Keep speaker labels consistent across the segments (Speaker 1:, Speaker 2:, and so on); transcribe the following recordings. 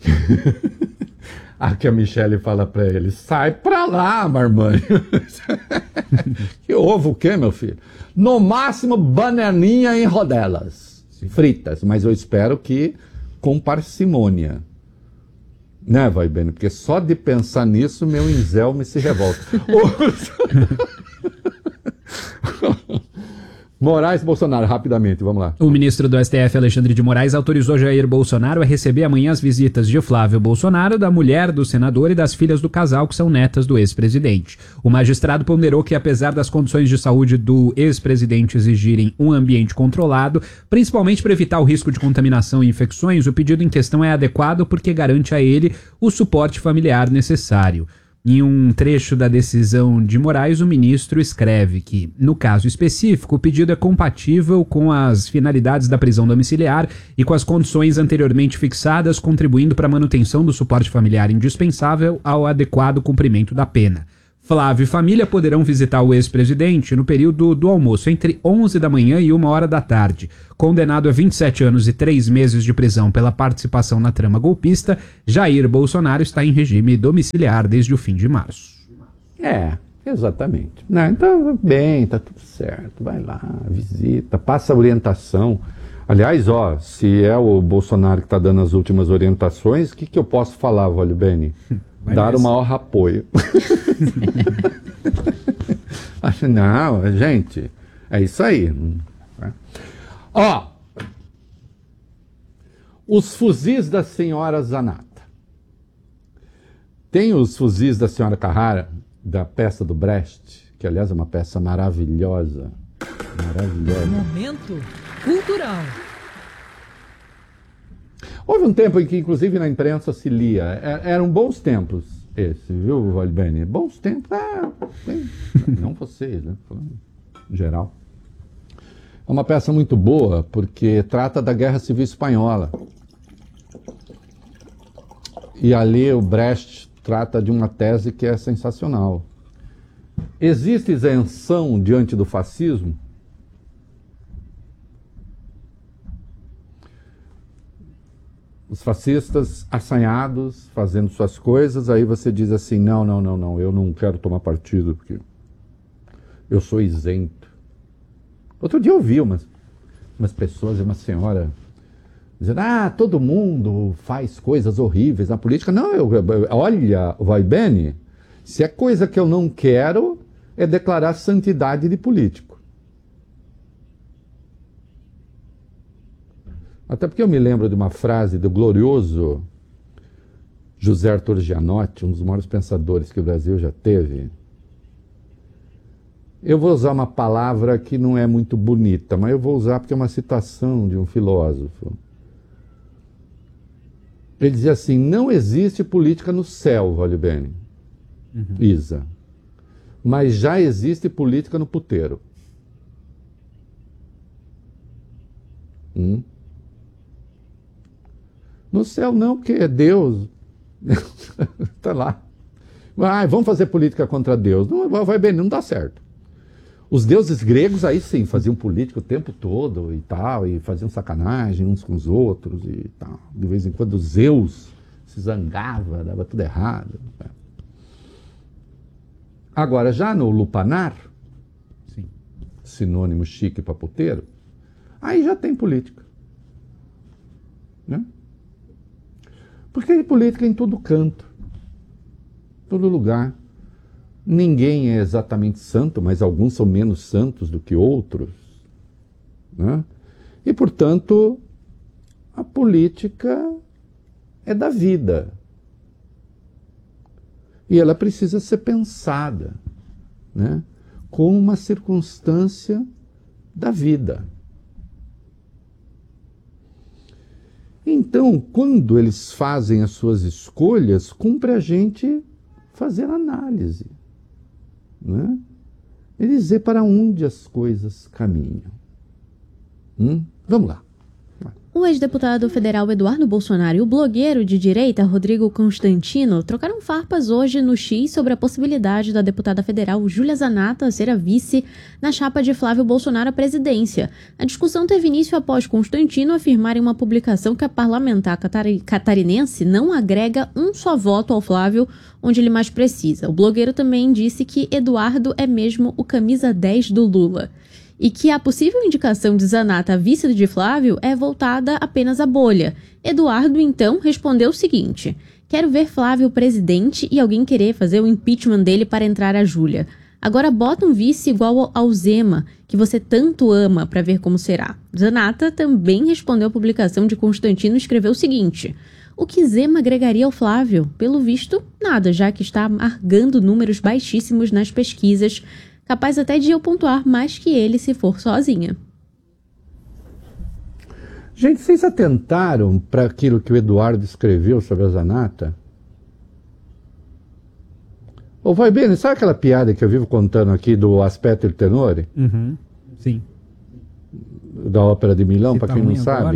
Speaker 1: Aqui a Michele fala para ele, sai pra lá, marmanjo. Que ovo o quê, meu filho? No máximo, bananinha em rodelas, fritas, mas eu espero que com parcimônia. Né, vai bem? Porque só de pensar nisso, meu inzelme se revolta. Moraes Bolsonaro, rapidamente, vamos lá.
Speaker 2: O ministro do STF, Alexandre de Moraes, autorizou Jair Bolsonaro a receber amanhã as visitas de Flávio Bolsonaro, da mulher do senador e das filhas do casal, que são netas do ex-presidente. O magistrado ponderou que, apesar das condições de saúde do ex-presidente exigirem um ambiente controlado, principalmente para evitar o risco de contaminação e infecções, o pedido em questão é adequado porque garante a ele o suporte familiar necessário. Em um trecho da decisão de Moraes, o ministro escreve que, no caso específico, o pedido é compatível com as finalidades da prisão domiciliar e com as condições anteriormente fixadas, contribuindo para a manutenção do suporte familiar indispensável ao adequado cumprimento da pena. Flávio e família poderão visitar o ex-presidente no período do almoço, entre 11 da manhã e 1 da tarde. Condenado a 27 anos e 3 meses de prisão pela participação na trama golpista, Jair Bolsonaro está em regime domiciliar desde o fim de março.
Speaker 1: Exatamente. Não, então, bem, tá tudo certo. Vai lá, visita, passa orientação. Aliás, se é o Bolsonaro que está dando as últimas orientações, o que eu posso falar, Vale Bene? Dar o maior apoio. Não, gente, é isso aí. Os fuzis da senhora Zanata. Tem os fuzis da senhora Carrara, da peça do Brecht, que aliás é uma peça maravilhosa. Maravilhosa.
Speaker 3: Momento cultural.
Speaker 1: Houve um tempo em que, inclusive, na imprensa se lia. Eram bons tempos esse, viu, Valbeni? Bons tempos. Não vocês, né? Em geral. É uma peça muito boa, porque trata da Guerra Civil Espanhola. E ali o Brecht trata de uma tese que é sensacional. Existe isenção diante do fascismo? Os fascistas assanhados, fazendo suas coisas, aí você diz assim, não, eu não quero tomar partido, porque eu sou isento. Outro dia eu vi umas pessoas, uma senhora, dizendo, todo mundo faz coisas horríveis na política. Não, olha, vai bem, se é coisa que eu não quero, é declarar santidade de político. Até porque eu me lembro de uma frase do glorioso José Arthur Gianotti, um dos maiores pensadores que o Brasil já teve. Eu vou usar uma palavra que não é muito bonita, mas eu vou usar porque é uma citação de um filósofo. Ele dizia assim, não existe política no céu, vale bem, Isa, mas já existe política no puteiro. No céu não, porque é Deus. Está lá. Vamos fazer política contra Deus. Não, vai bem, não dá certo. Os deuses gregos aí sim, faziam política o tempo todo e tal, e faziam sacanagem uns com os outros e tal. De vez em quando Zeus se zangava, dava tudo errado. Agora, já no lupanar, sim, sinônimo chique para puteiro, aí já tem política. Né? Porque tem política em todo canto, todo lugar. Ninguém é exatamente santo, mas alguns são menos santos do que outros. Né? E, portanto, a política é da vida. E ela precisa ser pensada, né, como uma circunstância da vida. Então, quando eles fazem as suas escolhas, cumpre a gente fazer análise, né? E dizer para onde as coisas caminham. Vamos lá.
Speaker 4: O ex-deputado federal Eduardo Bolsonaro e o blogueiro de direita Rodrigo Constantino trocaram farpas hoje no X sobre a possibilidade da deputada federal Júlia Zanatta ser a vice na chapa de Flávio Bolsonaro à presidência. A discussão teve início após Constantino afirmar em uma publicação que a parlamentar catarinense não agrega um só voto ao Flávio onde ele mais precisa. O blogueiro também disse que Eduardo é mesmo o camisa 10 do Lula e que a possível indicação de Zanatta a vice de Flávio é voltada apenas à bolha. Eduardo, então, respondeu o seguinte: quero ver Flávio presidente e alguém querer fazer o impeachment dele para entrar a Júlia. Agora bota um vice igual ao Zema, que você tanto ama, para ver como será. Zanatta também respondeu à publicação de Constantino e escreveu o seguinte: o que Zema agregaria ao Flávio? Pelo visto, nada, já que está amargando números baixíssimos nas pesquisas, capaz até de eu pontuar mais que ele se for sozinha.
Speaker 1: Gente, vocês atentaram para aquilo que o Eduardo escreveu sobre a Zanatta? Ô, vai bem, sabe aquela piada que eu vivo contando aqui do Aspetto il Tenore?
Speaker 2: Uhum. Sim.
Speaker 1: Da Ópera de Milão, para quem não sabe.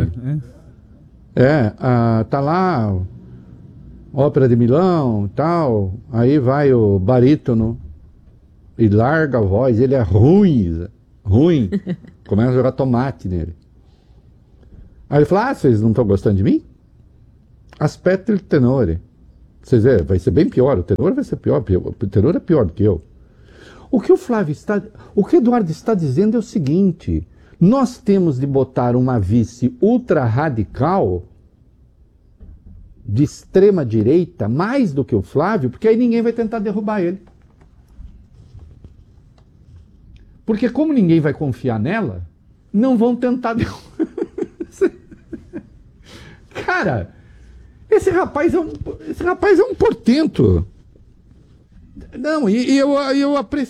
Speaker 2: Agora,
Speaker 1: tá lá, Ópera de Milão, tal, aí vai o barítono e larga a voz, ele é ruim, começa a jogar tomate nele. Aí ele fala, vocês não estão gostando de mim? Aspetto il tenore. Vocês verem, vai ser bem pior, o tenor vai ser pior, o tenor é pior do que eu. O que o Eduardo está dizendo é o seguinte: nós temos de botar uma vice ultra radical, de extrema direita, mais do que o Flávio, porque aí ninguém vai tentar derrubar ele. Porque como ninguém vai confiar nela, não vão tentar derrubar. Cara, esse rapaz é um portento. Não, e eu aprecio.